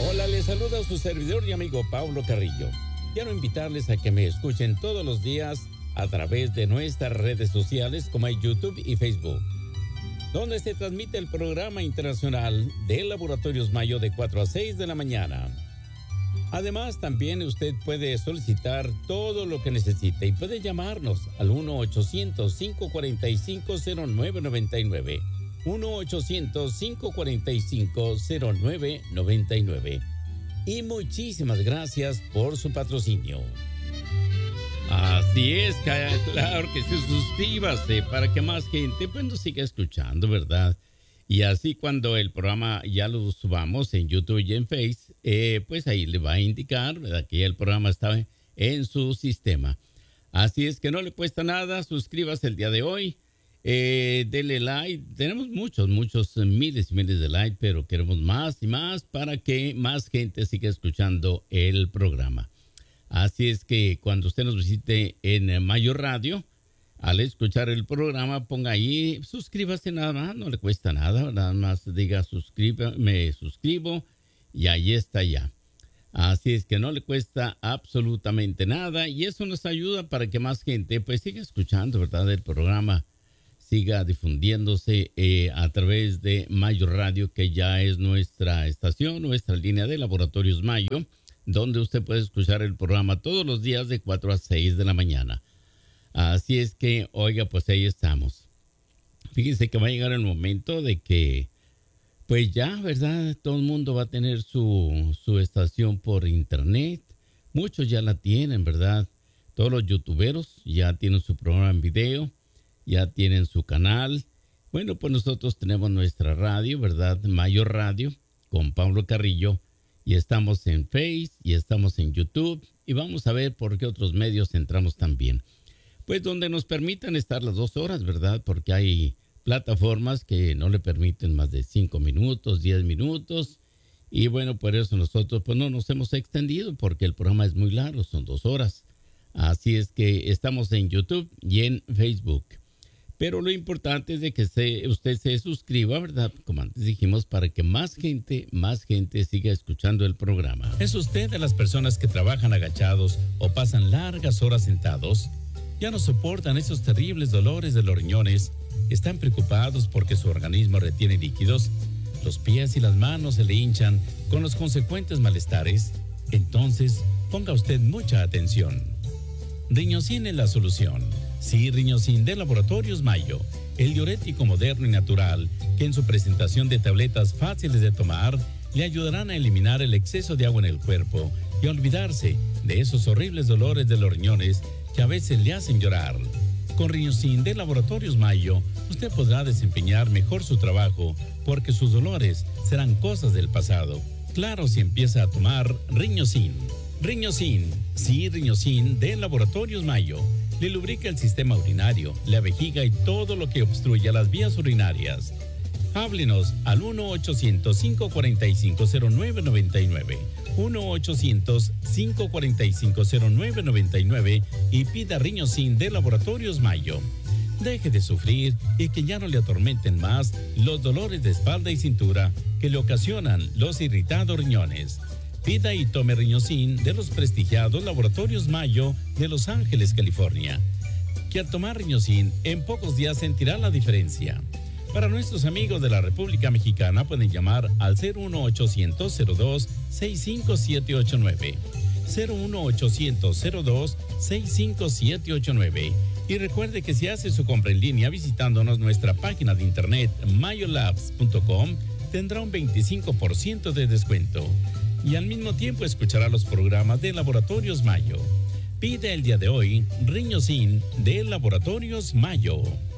Hola, les saluda su servidor y amigo Pablo Carrillo. Quiero invitarles a que me escuchen todos los días a través de nuestras redes sociales como YouTube y Facebook, donde se transmite el programa internacional de Laboratorios Mayo de 4 a 6 de la mañana. Además, también usted puede solicitar todo lo que necesite y puede llamarnos al 1-800-545-0999. 1-800-545-0999. Y muchísimas gracias por su patrocinio. Así es, claro que sí, suscríbase para que más gente pues nos siga escuchando, ¿verdad? Y así cuando el programa ya lo subamos en YouTube y en Face, pues ahí le va a indicar, ¿verdad?, que ya el programa está en su sistema. Así es que no le cuesta nada, suscríbase el día de hoy, dele like. Tenemos muchos, miles y miles de likes, pero queremos más y más para que más gente siga escuchando el programa. Así es que cuando usted nos visite en Mayo Radio, al escuchar el programa, ponga ahí, suscríbase nada más, no le cuesta nada, nada más diga me suscribo y ahí está ya. Así es que no le cuesta absolutamente nada y eso nos ayuda para que más gente pues siga escuchando, ¿verdad?, el programa, siga difundiéndose a través de Mayo Radio, que ya es nuestra estación, nuestra línea de Laboratorios Mayo, donde usted puede escuchar el programa todos los días de 4 a 6 de la mañana. Así es que, oiga, pues ahí estamos. Fíjense que va a llegar el momento de que, pues ya, ¿verdad?, todo el mundo va a tener su estación por internet. Muchos ya la tienen, ¿verdad? Todos los youtuberos ya tienen su programa en video, ya tienen su canal. Bueno, pues nosotros tenemos nuestra radio, ¿verdad? Mayo Radio, con Pablo Carrillo. Y estamos en Face y estamos en YouTube. Y vamos a ver por qué otros medios entramos también. Pues donde nos permitan estar las 2 horas, ¿verdad? Porque hay plataformas que no le permiten más de 5 minutos, 10 minutos. Y bueno, por eso nosotros pues no nos hemos extendido porque el programa es muy largo, son 2 horas. Así es que estamos en YouTube y en Facebook. Pero lo importante es de que usted se suscriba, ¿verdad? Como antes dijimos, para que más gente siga escuchando el programa. ¿Es usted de las personas que trabajan agachados o pasan largas horas sentados? Ya no soportan esos terribles dolores de los riñones. Están preocupados porque su organismo retiene líquidos. Los pies y las manos se le hinchan con los consecuentes malestares. Entonces, ponga usted mucha atención. Riñosin es la solución. Sí, Riñosin de Laboratorios Mayo, el diurético moderno y natural que en su presentación de tabletas fáciles de tomar le ayudarán a eliminar el exceso de agua en el cuerpo y a olvidarse de esos horribles dolores de los riñones que a veces le hacen llorar. Con Riñosin de Laboratorios Mayo, usted podrá desempeñar mejor su trabajo porque sus dolores serán cosas del pasado. Claro, si empieza a tomar Riñosin. Riñosin, sí, Riñosin de Laboratorios Mayo. Le lubrica el sistema urinario, la vejiga y todo lo que obstruye las vías urinarias. Háblenos al 1-800-545-0999. 1-800-545-0999 y pida Riñosin de Laboratorios Mayo. Deje de sufrir y que ya no le atormenten más los dolores de espalda y cintura que le ocasionan los irritados riñones. Pida y tome Riñosin de los prestigiados Laboratorios Mayo de Los Ángeles, California, que al tomar Riñosin en pocos días sentirá la diferencia. Para nuestros amigos de la República Mexicana pueden llamar al 01800-02-65789. 01800-02-65789. Y recuerde que si hace su compra en línea visitándonos nuestra página de internet mayolabs.com, tendrá un 25% de descuento. Y al mismo tiempo escuchará los programas de Laboratorios Mayo. Pide el día de hoy Riñosin de Laboratorios Mayo.